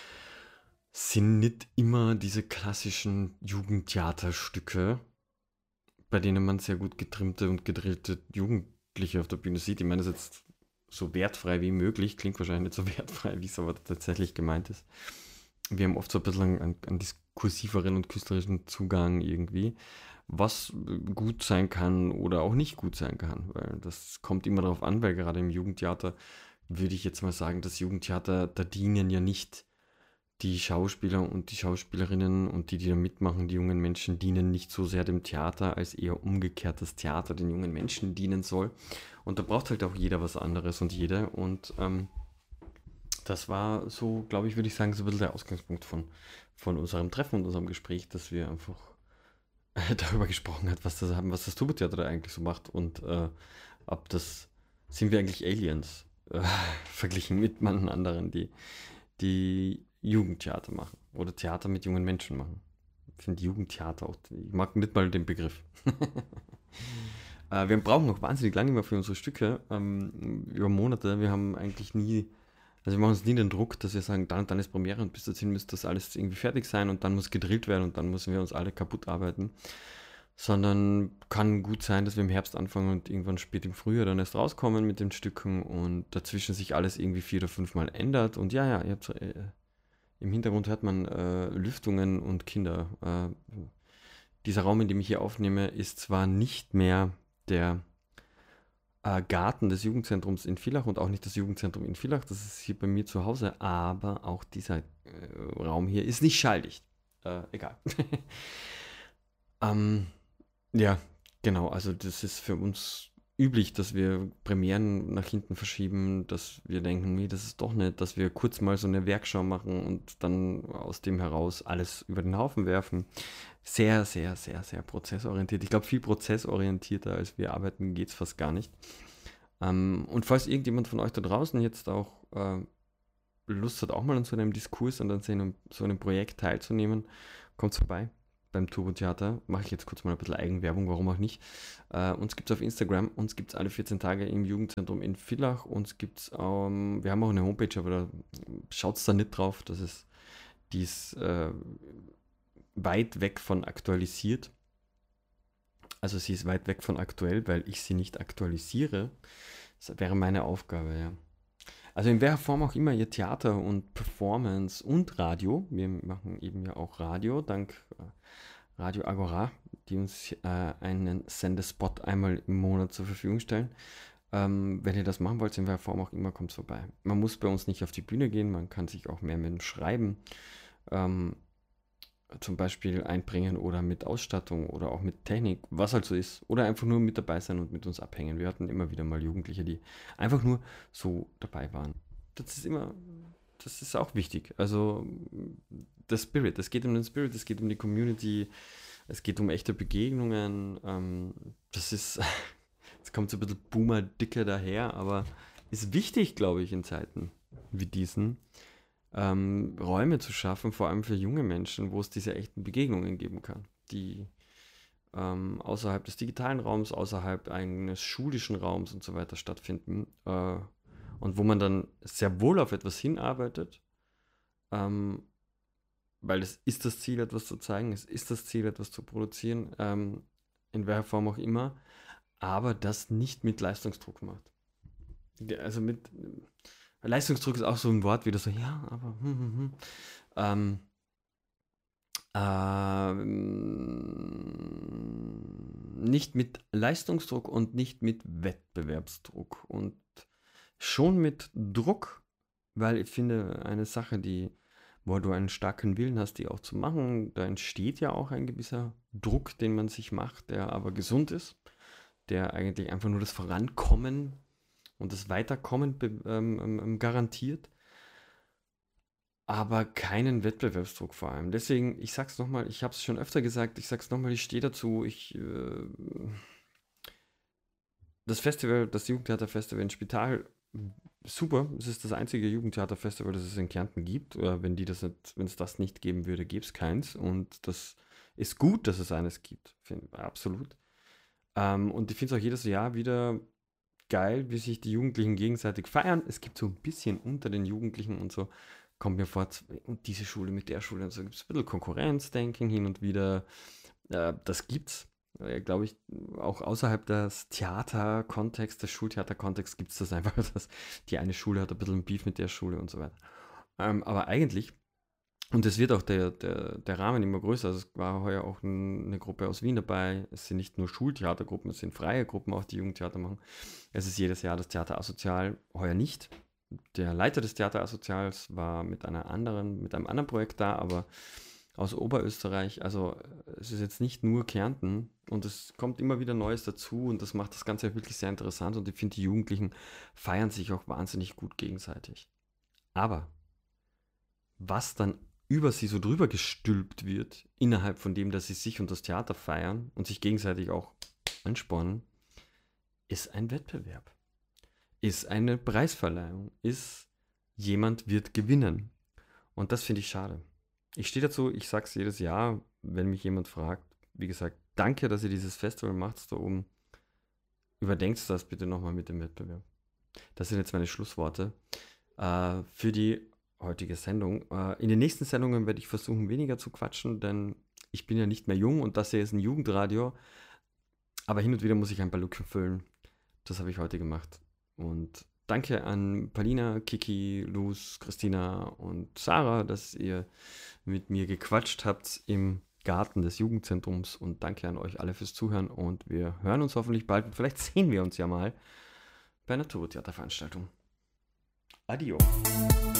sind nicht immer diese klassischen Jugendtheaterstücke, bei denen man sehr gut getrimmte und gedrillte Jugendliche auf der Bühne sieht. Ich meine, das ist jetzt so wertfrei wie möglich, klingt wahrscheinlich nicht so wertfrei, wie es aber tatsächlich gemeint ist. Wir haben oft so ein bisschen einen, einen diskursiveren und künstlerischen Zugang irgendwie, was gut sein kann oder auch nicht gut sein kann, weil das kommt immer darauf an, weil gerade im Jugendtheater würde ich jetzt mal sagen, das Jugendtheater, da dienen ja nicht die Schauspieler und die Schauspielerinnen und die, die da mitmachen, die jungen Menschen, dienen nicht so sehr dem Theater, als eher umgekehrt das Theater den jungen Menschen dienen soll. Und da braucht halt auch jeder was anderes und jede und ähm, das war so, glaube ich, würde ich sagen, so ein bisschen der Ausgangspunkt von, von unserem Treffen und unserem Gespräch, dass wir einfach darüber gesprochen hat, was das, was das Turbo-Theater da eigentlich so macht und äh, ob das, sind wir eigentlich Aliens? äh, verglichen mit manchen anderen, die, die Jugendtheater machen oder Theater mit jungen Menschen machen. Ich finde Jugendtheater auch, ich mag nicht mal den Begriff. äh, wir brauchen noch wahnsinnig lange immer für unsere Stücke, ähm, über Monate. Wir haben eigentlich nie, also wir machen uns nie den Druck, dass wir sagen, dann und dann ist Premiere und bis dahin müsste das alles irgendwie fertig sein und dann muss gedrillt werden und dann müssen wir uns alle kaputt arbeiten. Sondern kann gut sein, dass wir im Herbst anfangen und irgendwann spät im Frühjahr dann erst rauskommen mit den Stücken und dazwischen sich alles irgendwie vier oder fünf Mal ändert. Und ja, ja, ihr habt, äh, im Hintergrund hört man äh, Lüftungen und Kinder. Äh, dieser Raum, in dem ich hier aufnehme, ist zwar nicht mehr der äh, Garten des Jugendzentrums in Villach und auch nicht das Jugendzentrum in Villach, das ist hier bei mir zu Hause, aber auch dieser äh, Raum hier ist nicht schalldicht. Äh, egal. ähm, Ja, genau. Also das ist für uns üblich, dass wir Premieren nach hinten verschieben, dass wir denken, nee, das ist doch nicht, dass wir kurz mal so eine Werkschau machen und dann aus dem heraus alles über den Haufen werfen. Sehr, sehr, sehr, sehr prozessorientiert. Ich glaube, viel prozessorientierter als wir arbeiten geht es fast gar nicht. Ähm, und falls irgendjemand von euch da draußen jetzt auch äh, Lust hat, auch mal an so einem Diskurs und an so einem, so einem Projekt teilzunehmen, kommt vorbei. Beim Turbo-Theater, mache ich jetzt kurz mal ein bisschen Eigenwerbung, warum auch nicht. Äh, uns gibt es auf Instagram, uns gibt es alle vierzehn Tage im Jugendzentrum in Villach, uns gibt es, ähm, wir haben auch eine Homepage, aber da schaut es da nicht drauf, das ist, die ist äh, weit weg von aktualisiert. Also sie ist weit weg von aktuell, weil ich sie nicht aktualisiere. Das wäre meine Aufgabe, ja. Also in welcher Form auch immer ihr Theater und Performance und Radio, wir machen eben ja auch Radio, dank äh, Radio Agora, die uns äh, einen Sendespot einmal im Monat zur Verfügung stellen. Ähm, wenn ihr das machen wollt, in welcher Form auch immer, kommt vorbei. Man muss bei uns nicht auf die Bühne gehen, man kann sich auch mehr mit dem Schreiben ähm, zum Beispiel einbringen oder mit Ausstattung oder auch mit Technik, was halt so ist. Oder einfach nur mit dabei sein und mit uns abhängen. Wir hatten immer wieder mal Jugendliche, die einfach nur so dabei waren. Das ist immer, das ist auch wichtig. Also der Spirit, es geht um den Spirit, es geht um die Community, es geht um echte Begegnungen. Ähm, das ist, jetzt kommt so ein bisschen Boomer-Dicke daher, aber ist wichtig, glaube ich, in Zeiten wie diesen. Ähm, Räume zu schaffen, vor allem für junge Menschen, wo es diese echten Begegnungen geben kann, die ähm, außerhalb des digitalen Raums, außerhalb eines schulischen Raums und so weiter stattfinden äh, und wo man dann sehr wohl auf etwas hinarbeitet, ähm, weil es ist das Ziel, etwas zu zeigen, es ist das Ziel, etwas zu produzieren, ähm, in welcher Form auch immer, aber das nicht mit Leistungsdruck macht. Also mit Leistungsdruck ist auch so ein Wort, wieder so, ja, aber hm, hm, hm. Ähm, ähm, nicht mit Leistungsdruck und nicht mit Wettbewerbsdruck und schon mit Druck, weil ich finde, eine Sache, die, wo du einen starken Willen hast, die auch zu machen, da entsteht ja auch ein gewisser Druck, den man sich macht, der aber gesund ist, der eigentlich einfach nur das Vorankommen und das Weiterkommen ähm, ähm, garantiert, aber keinen Wettbewerbsdruck vor allem. Deswegen, ich sag's nochmal, ich habe es schon öfter gesagt, ich sag's nochmal, ich stehe dazu, ich äh, das Festival, das Jugendtheaterfestival in Spital, super, es ist das einzige Jugendtheaterfestival, das es in Kärnten gibt. Oder wenn die das nicht, wenn es das nicht geben würde, gäbe es keins. Und das ist gut, dass es eines gibt, find, absolut. Ähm, und ich finde es auch jedes Jahr wieder geil, wie sich die Jugendlichen gegenseitig feiern. Es gibt so ein bisschen unter den Jugendlichen und so, kommt mir vor, und diese Schule mit der Schule und so, gibt es ein bisschen Konkurrenzdenken hin und wieder. Äh, das gibt's. Äh, Glaube ich, auch außerhalb des Theaterkontexts, des Schultheaterkontexts gibt es das einfach, dass die eine Schule hat ein bisschen Beef mit der Schule und so weiter. Ähm, aber eigentlich, und es wird auch der, der, der Rahmen immer größer, also es war heuer auch ein, eine Gruppe aus Wien dabei, es sind nicht nur Schultheatergruppen, es sind freie Gruppen auch, die Jugendtheater machen. Es ist jedes Jahr das Theater Asozial, heuer nicht. Der Leiter des Theater Asozials war mit einer anderen, mit einem anderen Projekt da, aber aus Oberösterreich, also es ist jetzt nicht nur Kärnten und es kommt immer wieder Neues dazu und das macht das Ganze wirklich sehr interessant und ich finde, die Jugendlichen feiern sich auch wahnsinnig gut gegenseitig. Aber was dann über sie so drüber gestülpt wird, innerhalb von dem, dass sie sich und das Theater feiern und sich gegenseitig auch anspornen, ist ein Wettbewerb. ist eine Preisverleihung, ist jemand wird gewinnen. Und das finde ich schade. Ich stehe dazu, ich sage es jedes Jahr, wenn mich jemand fragt, wie gesagt, danke, dass ihr dieses Festival macht da oben. Überdenkt das bitte nochmal mit dem Wettbewerb. Das sind jetzt meine Schlussworte äh, für die heutige Sendung. Äh, in den nächsten Sendungen werde ich versuchen, weniger zu quatschen, denn ich bin ja nicht mehr jung und das hier ist ein Jugendradio. Aber hin und wieder muss ich ein paar Lücken füllen. Das habe ich heute gemacht. Und danke an Paulina, Kiki, Luz, Christina und Sarah, dass ihr mit mir gequatscht habt im Garten des Jugendzentrums. Und danke an euch alle fürs Zuhören. Und wir hören uns hoffentlich bald. Und vielleicht sehen wir uns ja mal bei einer Tourtheaterveranstaltung. Adio.